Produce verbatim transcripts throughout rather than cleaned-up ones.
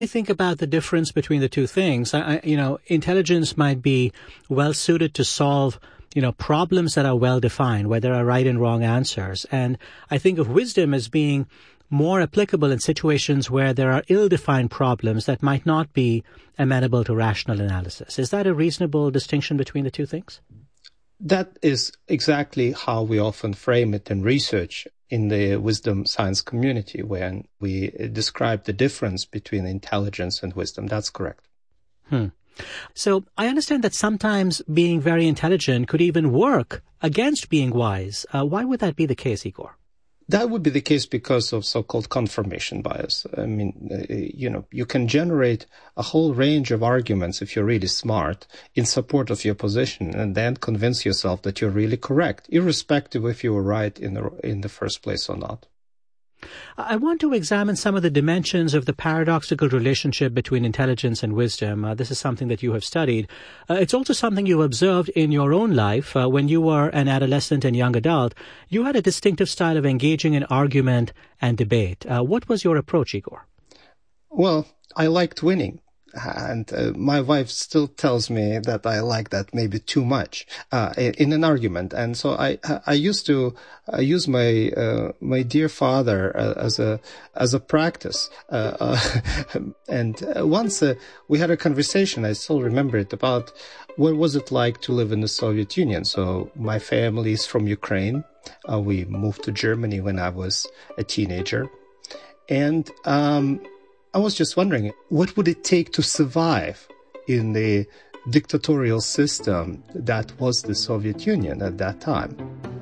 I think about the difference between the two things. I, I, you know, intelligence might be well suited to solve, you know, problems that are well defined, where there are right and wrong answers. And I think of wisdom as being more applicable in situations where there are ill-defined problems that might not be amenable to rational analysis. Is that a reasonable distinction between the two things? That is exactly how we often frame it in research in the wisdom science community, when we describe the difference between intelligence and wisdom. That's correct. Hmm. So I understand that sometimes being very intelligent could even work against being wise. Uh, why would that be the case, Igor? That would be the case because of so-called confirmation bias. I mean, uh, you know, you can generate a whole range of arguments if you're really smart in support of your position, and then convince yourself that you're really correct, irrespective if you were right in the in the first place or not. I want to examine some of the dimensions of the paradoxical relationship between intelligence and wisdom. Uh, this is something that you have studied. Uh, it's also something you observed in your own life. Uh, when you were an adolescent and young adult, you had a distinctive style of engaging in argument and debate. Uh, what was your approach, Igor? Well, I liked winning. And uh, my wife still tells me that I like that maybe too much uh, in an argument. And so I I used to I use my uh, my dear father uh, as a as a practice. Uh, uh, and uh, once uh, we had a conversation, I still remember it, about what was it like to live in the Soviet Union. So my family is from Ukraine. Uh, we moved to Germany when I was a teenager, and um I was just wondering, what would it take to survive in the dictatorial system that was the Soviet Union at that time?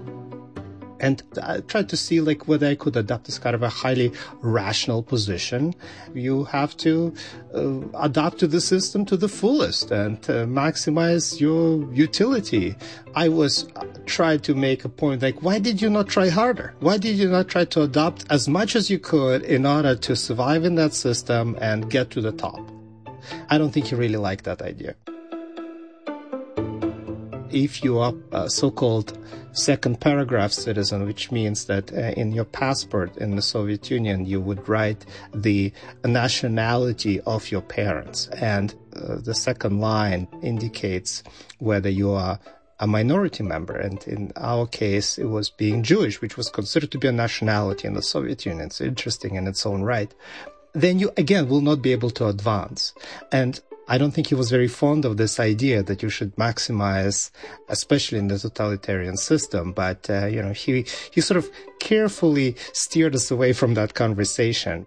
And I tried to see like whether I could adopt this kind of a highly rational position. You have to uh, adapt to the system to the fullest and uh, maximize your utility. I was uh, tried to make a point like, why did you not try harder? Why did you not try to adopt as much as you could in order to survive in that system and get to the top? I don't think he really liked that idea. If you are a so-called second paragraph citizen, which means that uh, in your passport in the Soviet Union, you would write the nationality of your parents. And uh, the second line indicates whether you are a minority member. And in our case, it was being Jewish, which was considered to be a nationality in the Soviet Union. It's interesting in its own right. Then you, again, will not be able to advance. And I don't think he was very fond of this idea that you should maximize, especially in the totalitarian system. But, uh, you know, he, he sort of carefully steered us away from that conversation.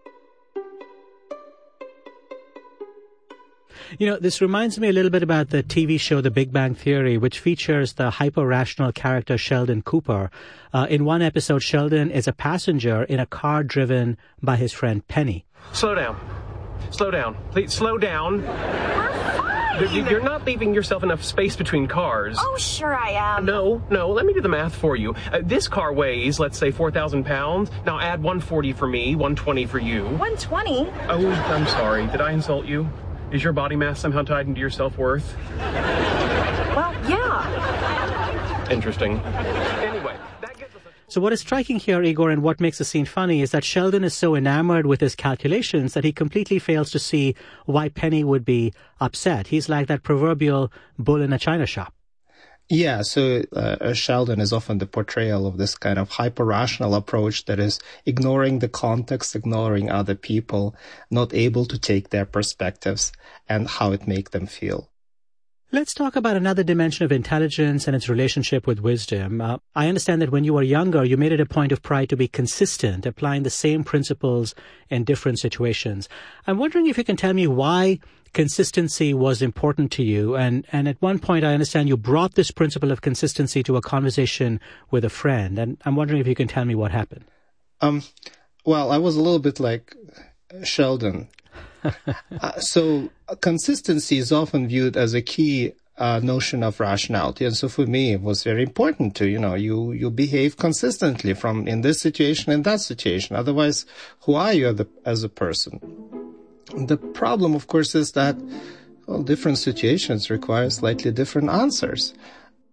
You know, this reminds me a little bit about the T V show The Big Bang Theory, which features the hyper-rational character Sheldon Cooper. Uh, in one episode, Sheldon is a passenger in a car driven by his friend Penny. Slow down. Slow down. Please, slow down. We're fine. You're not leaving yourself enough space between cars. Oh, sure I am. No, no, let me do the math for you. Uh, this car weighs, let's say, four thousand pounds. Now add one forty for me, one twenty for you. one twenty? Oh, I'm sorry. Did I insult you? Is your body mass somehow tied into your self-worth? Well, yeah. Interesting. Anyway, that gets us... So what is striking here, Igor, and what makes the scene funny is that Sheldon is so enamored with his calculations that he completely fails to see why Penny would be upset. He's like that proverbial bull in a china shop. Yeah, so uh, Sheldon is often the portrayal of this kind of hyper-rational approach that is ignoring the context, ignoring other people, not able to take their perspectives and how it makes them feel. Let's talk about another dimension of intelligence and its relationship with wisdom. Uh, I understand that when you were younger, you made it a point of pride to be consistent, applying the same principles in different situations. I'm wondering if you can tell me why consistency was important to you. And, and at one point, I understand you brought this principle of consistency to a conversation with a friend. And I'm wondering if you can tell me what happened. Um, well, I was a little bit like Sheldon. uh, so uh, consistency is often viewed as a key uh, notion of rationality. And so for me, it was very important to, you know, you, you behave consistently from in this situation and that situation. Otherwise, who are you as a, as a person? The problem, of course, is that well, different situations require slightly different answers.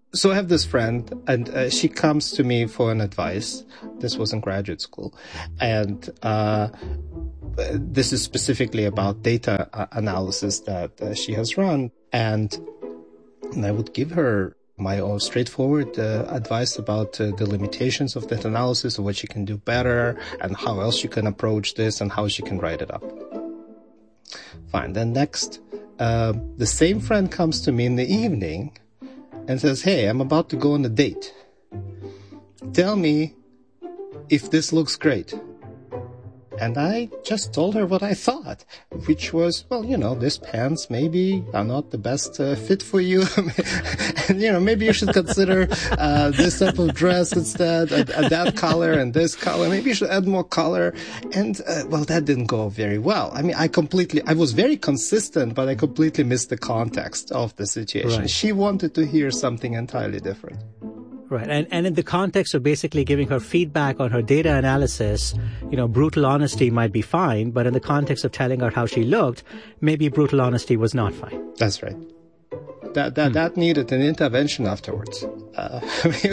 So I have this friend, and uh, she comes to me for an advice. This was in graduate school. And uh this is specifically about data uh, analysis that uh, she has run. And, and I would give her my own straightforward uh, advice about uh, the limitations of that analysis, of what she can do better, and how else she can approach this, and how she can write it up. Fine. Then next, uh, the same friend comes to me in the evening and says, hey, I'm about to go on a date. Tell me if this looks great. And I just told her what I thought, which was, well, you know, these pants maybe are not the best uh, fit for you. And, you know, maybe you should consider uh, this type of dress instead, uh, uh, that color and this color. Maybe you should add more color. And, uh, well, that didn't go very well. I mean, I completely, I was very consistent, but I completely missed the context of the situation. Right. She wanted to hear something entirely different. Right. And, and in the context of basically giving her feedback on her data analysis, you know, brutal honesty might be fine, but in the context of telling her how she looked, maybe brutal honesty was not fine. That's right. That, that, hmm. that needed an intervention afterwards. Uh,